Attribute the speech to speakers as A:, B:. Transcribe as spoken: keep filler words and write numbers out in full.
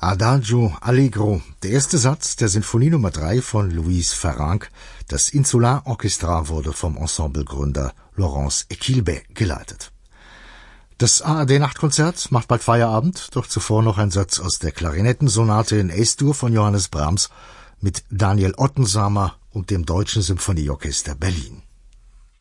A: Adagio Allegro, der erste Satz der Sinfonie Nummer drei von Louise Farrenc. Das Insular Orchestra wurde vom Ensemblegründer Laurence Equilbet geleitet. Das A R D-Nachtkonzert macht bald Feierabend, doch zuvor noch ein Satz aus der Klarinettensonate in Es-Dur von Johannes Brahms mit Daniel Ottensamer und dem Deutschen Symphonieorchester Berlin.